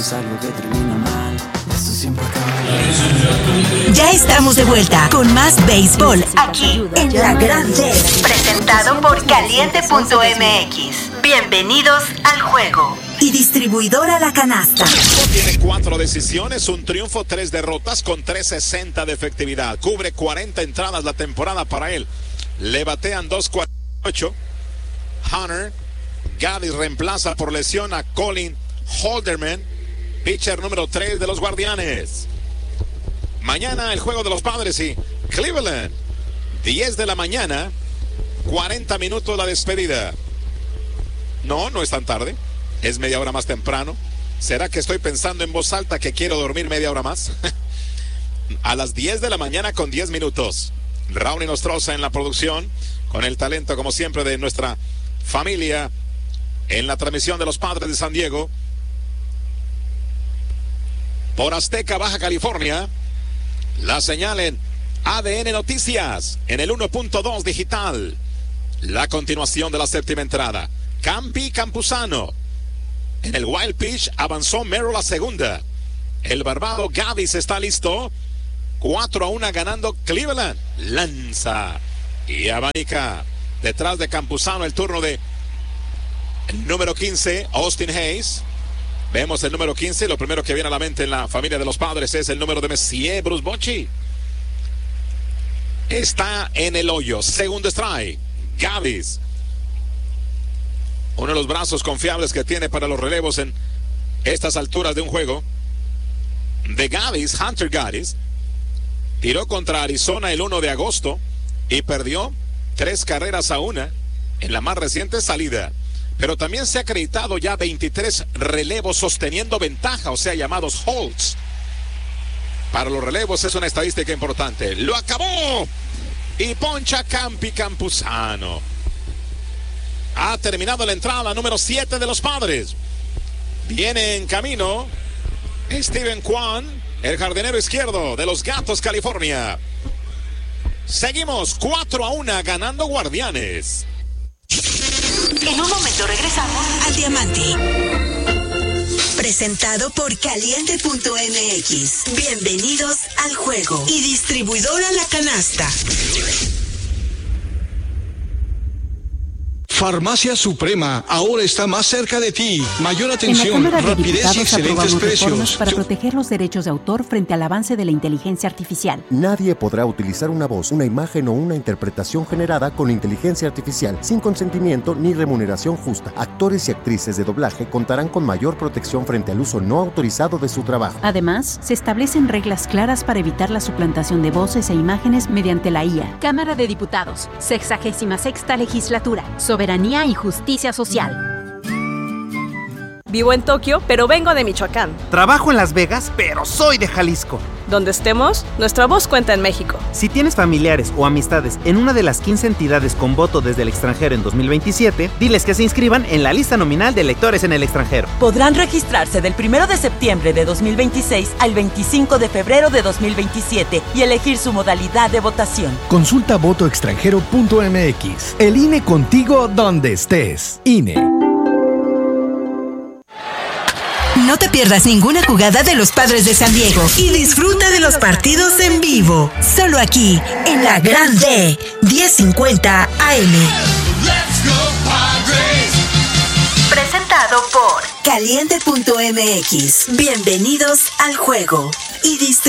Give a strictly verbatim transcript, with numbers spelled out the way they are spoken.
Algo que termina mal, esto siempre acaba. Ya estamos de vuelta con más béisbol aquí en La Grande, presentado por Caliente punto M X. Bienvenidos al juego. Y distribuidora La Canasta. Tiene cuatro decisiones, un triunfo, tres derrotas con trescientos sesenta de efectividad. Cubre cuarenta entradas la temporada para él. Le batean dos cuarenta y ocho. Hunter Gaddis reemplaza por lesión a Colin Holderman, pitcher número tres de los Guardianes. Mañana el juego de los Padres y Cleveland. diez de la mañana, cuarenta minutos la despedida. No, no es tan tarde. Es media hora más temprano. ¿Será que estoy pensando en voz alta que quiero dormir media hora más? A las diez de la mañana con diez minutos. Raúl Nostroza en la producción, con el talento como siempre de nuestra familia en la transmisión de los Padres de San Diego. Por Azteca, Baja California, la señal en A D N Noticias, en el uno punto dos digital. La continuación de la séptima entrada. Campi Campuzano. En el wild pitch avanzó Merrill a segunda. El barbado Gaddis está listo. cuatro a uno ganando Cleveland. Lanza y abanica. Detrás de Campuzano el turno de el número quince, Austin Hayes. Vemos el número quince. Lo primero que viene a la mente en la familia de los Padres es el número de Messier, Bruce Bochy. Está en el hoyo. Segundo strike. Gaddis. Uno de los brazos confiables que tiene para los relevos en estas alturas de un juego. De Gaddis, Hunter Gaddis, tiró contra Arizona el uno de agosto y perdió tres carreras a una en la más reciente salida. Pero también se ha acreditado ya veintitrés relevos sosteniendo ventaja, o sea, llamados holds. Para los relevos es una estadística importante. ¡Lo acabó! Y poncha Campi Campuzano. Ha terminado la entrada número siete de los Padres. Viene en camino Steven Kwan, el jardinero izquierdo de los Gatos, California. Seguimos cuatro a uno ganando Guardianes. En un momento regresamos al Diamante. Presentado por Caliente punto M X. Bienvenidos al juego. Y distribuidora La Canasta. Farmacia Suprema, ahora está más cerca de ti. Mayor atención, en la Cámara de rapidez y Diputados excelentes aprobamos reformas precios. para proteger los derechos de autor frente al avance de la inteligencia artificial. Nadie podrá utilizar una voz, una imagen o una interpretación generada con inteligencia artificial sin consentimiento ni remuneración justa. Actores y actrices de doblaje contarán con mayor protección frente al uso no autorizado de su trabajo. Además, se establecen reglas claras para evitar la suplantación de voces e imágenes mediante la I A. Cámara de Diputados, sexagésima sexta legislatura, soberanía y justicia social. Vivo en Tokio, pero vengo de Michoacán. Trabajo en Las Vegas, pero soy de Jalisco. Donde estemos, nuestra voz cuenta en México. Si tienes familiares o amistades en una de las quince entidades con voto desde el extranjero en dos mil veintisiete, diles que se inscriban en la lista nominal de electores en el extranjero. Podrán registrarse del primero de septiembre de dos mil veintiséis al veinticinco de febrero de dos mil veintisiete y elegir su modalidad de votación. Consulta voto extranjero punto M X. El I N E contigo donde estés. I N E. No te pierdas ninguna jugada de los Padres de San Diego y disfruta de los partidos en vivo. Solo aquí, en La Grande, diez cincuenta A M. Presentado por Caliente punto M X. Bienvenidos al juego. Y distribuido